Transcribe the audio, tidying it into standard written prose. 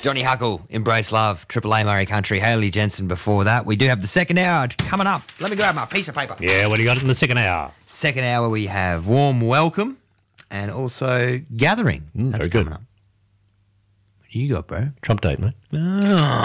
Johnny Huckle, Embrace Love, Triple A Murray Country, Hayley Jensen before that. We do have the second hour coming up. Let me grab my piece of paper. Yeah, what do you got in the second hour? Second hour we have Warm Welcome and also Gathering. That's very good. coming up. What do you got, bro? Trump date, mate. Oh.